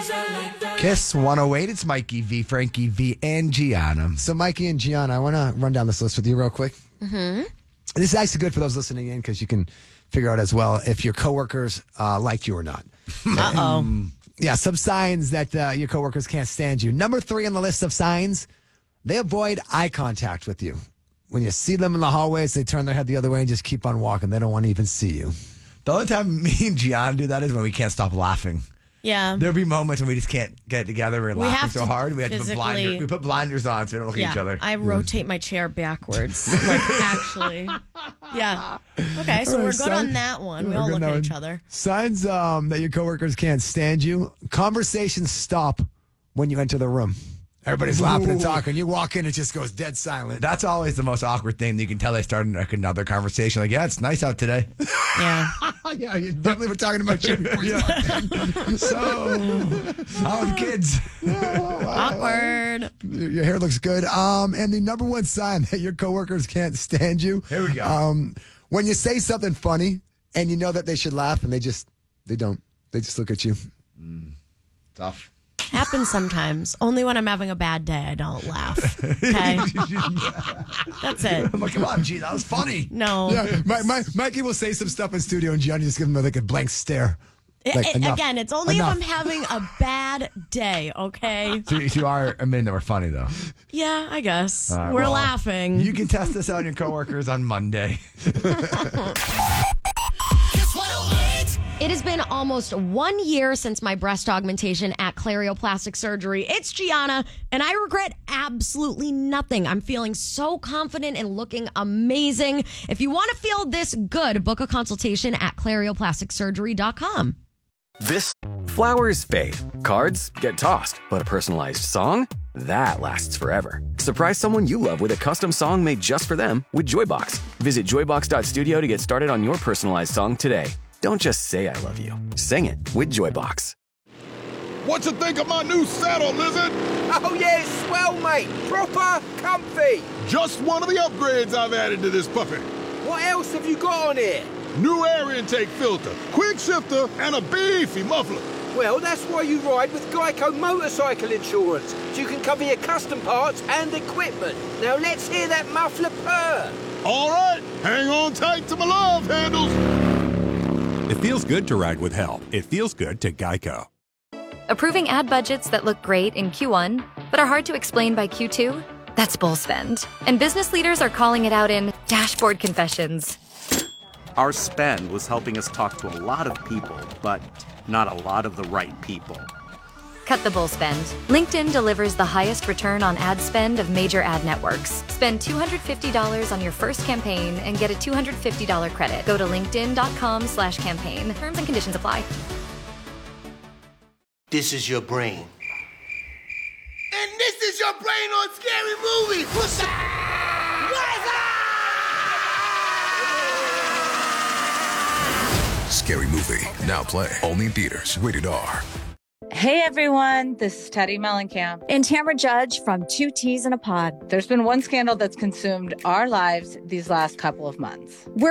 Kiss 108. It's Mikey V, Frankie V, and Gianna. So, Mikey and Gianna, I want to run down this list with you real quick. Mm-hmm. This is actually good for those listening in because you can figure out as well if your coworkers like you or not. Uh-oh. Yeah, some signs that your coworkers can't stand you. Number 3 on the list of signs, they avoid eye contact with you. When you see them in the hallways, they turn their head the other way and just keep on walking. They don't want to even see you. The only time me and Gianna do that is when we can't stop laughing. Yeah. There'll be moments when we just can't get together. We're laughing so hard. We have to put blinders. We put blinders on so we don't look at each other. I rotate my chair backwards. Actually. Yeah. Okay, so we're good on that one. We all look at each other. Signs that your coworkers can't stand you. Conversations stop when you enter the room. Everybody's laughing and talking. You walk in, it just goes dead silent. That's always the most awkward thing. You can tell they started another conversation. Like, yeah, it's nice out today. Yeah. Yeah, you definitely were talking about you before you walked in. So, how are the kids? Awkward. Your hair looks good. And the number one sign that your coworkers can't stand you. Here we go. When you say something funny and you know that they should laugh and they don't. They just look at you. Tough. Happens sometimes. Only when I'm having a bad day, I don't laugh. Okay? That's it. I'm like, come on, gee, that was funny. No. Yeah, Mikey will say some stuff in studio and Johnny just give him like a blank stare. Like, Again, it's only if I'm having a bad day, okay? So you are admitting that we're funny, though. Yeah, I guess. We're laughing. You can test this out on your coworkers on Monday. It has been almost 1 year since my breast augmentation at Clarioplastic Surgery. It's Gianna, and I regret absolutely nothing. I'm feeling so confident and looking amazing. If you want to feel this good, book a consultation at clarioplasticsurgery.com. Flowers fade, cards get tossed, but a personalized song? That lasts forever. Surprise someone you love with a custom song made just for them with Joybox. Visit joybox.studio to get started on your personalized song today. Don't just say I love you. Sing it with Joybox. What you think of my new saddle, Lizard? Oh, yeah, it's swell, mate. Proper comfy. Just one of the upgrades I've added to this puppy. What else have you got on here? New air intake filter, quick shifter, and a beefy muffler. Well, that's why you ride with Geico Motorcycle Insurance. So you can cover your custom parts and equipment. Now let's hear that muffler purr. All right, hang on tight to my love handles. It feels good to ride with help. It feels good to Geico. Approving ad budgets that look great in Q1, but are hard to explain by Q2? That's bull spend. And business leaders are calling it out in dashboard confessions. Our spend was helping us talk to a lot of people, but not a lot of the right people. Cut the bull spend. LinkedIn delivers the highest return on ad spend of major ad networks. Spend $250 on your first campaign and get a $250 credit. Go to linkedin.com/campaign. Terms and conditions apply. This is your brain. And this is your brain on Scary Movie. What's up? Scary Movie, now play only in theaters. Rated R. Hey everyone, this is Teddy Mellencamp and Tamara Judge from Two Teas in a Pod. There's been one scandal that's consumed our lives these last couple of months. We're